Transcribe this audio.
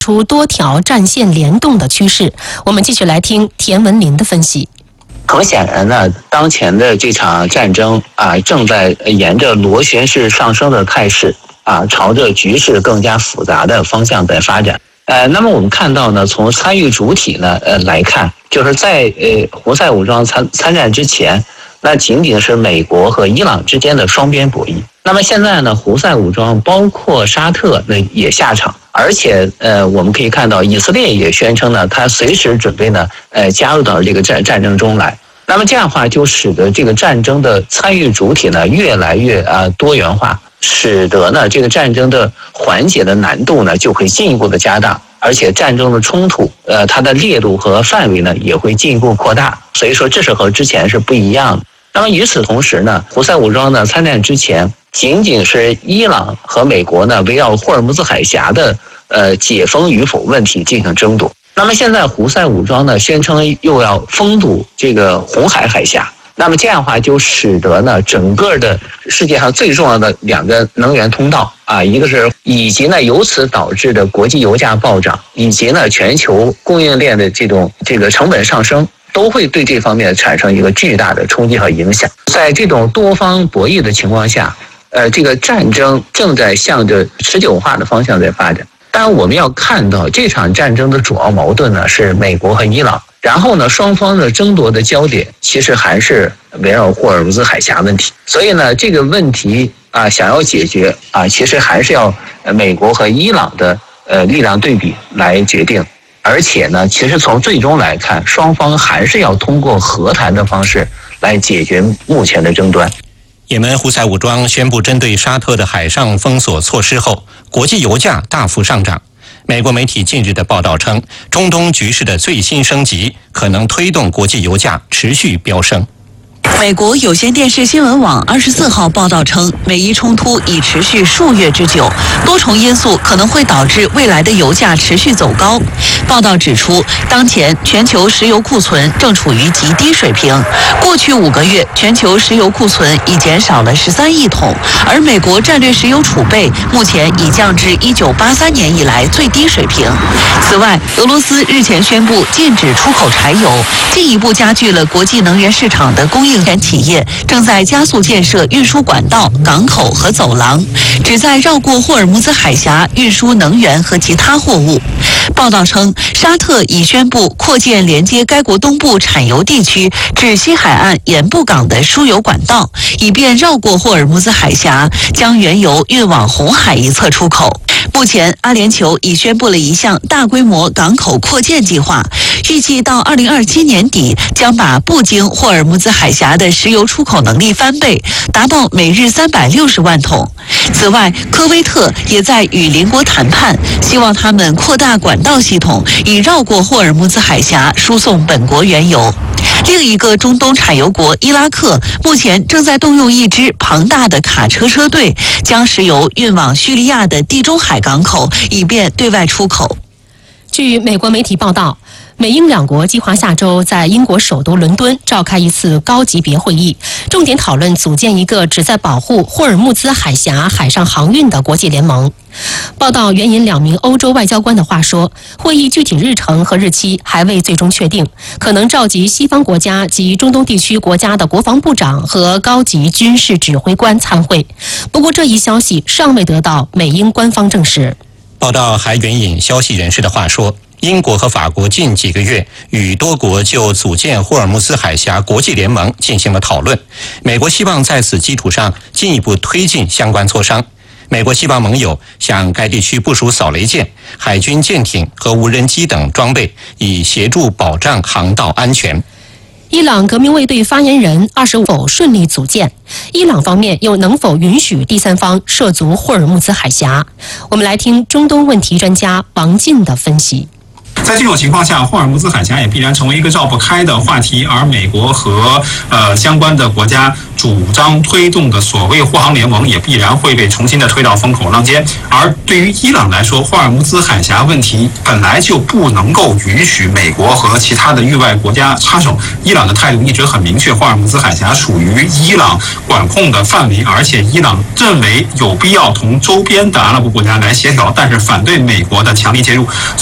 出多条战线联动的趋势。我们继续来听田文林的分析。 很显然呢，当前的这场战争正在沿着螺旋式上升的态势朝着局势更加复杂的方向在发展。那么我们看到呢，从参与主体呢来看，就是在胡塞武装参战之前，那仅仅是美国和伊朗之间的双边博弈。那么现在呢，胡塞武装包括沙特也下场，而且我们可以看到以色列也宣称呢，他随时准备呢加入到这个战争中来。那么这样的话，就使得这个战争的参与主体呢越来越多元化，使得呢这个战争的缓解的难度呢就会进一步的加大，而且战争的冲突它的烈度和范围呢也会进一步扩大。所以说这是和之前是不一样的。那么与此同时呢，胡塞武装呢参战之前，仅仅是伊朗和美国呢围绕霍尔木兹海峡的解封与否问题进行争夺。那么现在胡塞武装呢宣称又要封堵这个红海海峡，那么这样的话就使得呢整个的世界上最重要的两个能源通道一个是以及呢由此导致的国际油价暴涨，以及呢全球供应链的这个成本上升，都会对这方面产生一个巨大的冲击和影响。在这种多方博弈的情况下，这个战争正在向着持久化的方向在发展。当然我们要看到这场战争的主要矛盾呢是美国和伊朗，然后呢双方的争夺的焦点其实还是围绕霍尔木兹海峡问题。所以呢这个问题想要解决其实还是要美国和伊朗的力量对比来决定。而且呢其实从最终来看，双方还是要通过和谈的方式来解决目前的争端。 也门胡塞武装宣布针对沙特的海上封锁措施后，国际油价大幅上涨。美国媒体近日的报道称，中东局势的最新升级可能推动国际油价持续飙升。 美国有线电视新闻网24号报道称，美伊冲突已持续数月之久，多重因素可能会导致未来的油价持续走高。报道指出，当前全球石油库存正处于极低水平，过去5个月全球石油库存已减少了13亿桶，而美国战略石油储备目前已降至1983年以来最低水平。此外，俄罗斯日前宣布禁止出口柴油，进一步加剧了国际能源市场的供应。企业正在加速建设运输管道、港口和走廊，旨在绕过霍尔木兹海峡运输能源和其他货物。报道称，沙特已宣布扩建连接该国东部产油地区至西海岸盐布港的输油管道，以便绕过霍尔木兹海峡，将原油运往红海一侧出口。目前，阿联酋已宣布了一项大规模港口扩建计划，预计到2027年底将把不经霍尔木兹海峡的石油出口能力翻倍，达到每日360万桶。此外，科威特也在与邻国谈判，希望他们扩大管道系统，以绕过霍尔木兹海峡输送本国原油。另一个中东产油国伊拉克目前正在动用一支庞大的卡车车队，将石油运往叙利亚的地中海港口，以便对外出口。 据美国媒体报道，美英两国计划下周在英国首都伦敦召开一次高级别会议，重点讨论组建一个旨在保护霍尔木兹海峡海上航运的国际联盟。报道援引2名欧洲外交官的话说，会议具体日程和日期还未最终确定，可能召集西方国家及中东地区国家的国防部长和高级军事指挥官参会。不过这一消息尚未得到美英官方证实。 报道还援引消息人士的话说，英国和法国近几个月与多国就组建霍尔木兹海峡国际联盟进行了讨论，美国希望在此基础上进一步推进相关磋商。美国希望盟友向该地区部署扫雷舰、海军舰艇和无人机等装备，以协助保障航道安全。 伊朗革命卫队发言人25否顺利组建，伊朗方面又能否允许第三方涉足霍尔木兹海峡？我们来听中东问题专家王进的分析。 在这种情况下，霍尔木兹海峡也必然成为一个绕不开的话题，而美国和相关的国家主张推动的所谓护航联盟也必然会被重新的推到风口浪尖。而对于伊朗来说，霍尔木兹海峡问题本来就不能够允许美国和其他的域外国家插手。伊朗的态度一直很明确，霍尔木兹海峡属于伊朗管控的范围，而且伊朗认为有必要同周边的阿拉伯国家来协调，但是反对美国的强力介入。